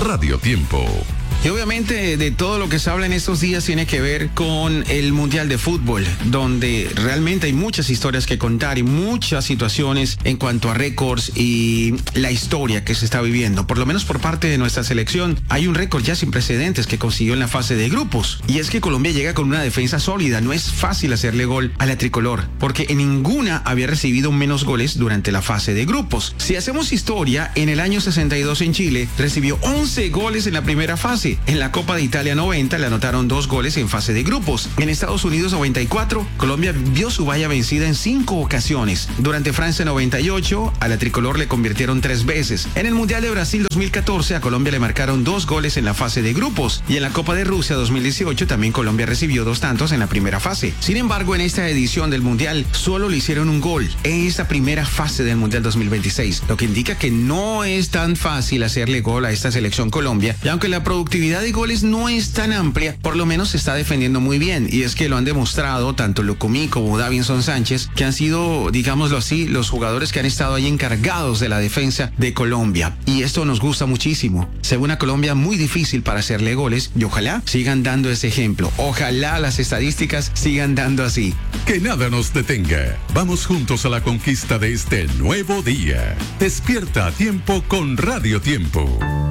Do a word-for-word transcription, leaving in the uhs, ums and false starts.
Radio Tiempo. Y obviamente de todo lo que se habla en estos días tiene que ver con el Mundial de Fútbol, donde realmente hay muchas historias que contar y muchas situaciones en cuanto a récords y la historia que se está viviendo. Por lo menos por parte de nuestra selección hay un récord ya sin precedentes que consiguió en la fase de grupos. Y es que Colombia llega con una defensa sólida. No es fácil hacerle gol a la tricolor, porque en ninguna había recibido menos goles durante la fase de grupos. Si hacemos historia, en el año sesenta y dos en Chile recibió once goles en la primera fase. En la Copa de Italia noventa le anotaron dos goles en fase de grupos. En Estados Unidos noventa y cuatro, Colombia vio su valla vencida en cinco ocasiones. Durante Francia noventa y ocho, a la tricolor le convirtieron tres veces. En el Mundial de Brasil dos mil catorce, a Colombia le marcaron dos goles en la fase de grupos. Y en la Copa de Rusia dos mil dieciocho, también Colombia recibió dos tantos en la primera fase. Sin embargo, en esta edición del Mundial, solo le hicieron un gol en esta primera fase del Mundial dos mil veintiséis, lo que indica que no es tan fácil hacerle gol a esta selección Colombia. Y aunque la productividad de goles no es tan amplia, por lo menos se está defendiendo muy bien, y es que lo han demostrado tanto Lucumí como Davinson Sánchez, que han sido, digámoslo así, los jugadores que han estado ahí encargados de la defensa de Colombia, y esto nos gusta muchísimo. Se ve una Colombia muy difícil para hacerle goles, y ojalá sigan dando ese ejemplo, ojalá las estadísticas sigan dando así. Que nada nos detenga. Vamos juntos a la conquista de este nuevo día. Despierta a tiempo con Radio Tiempo.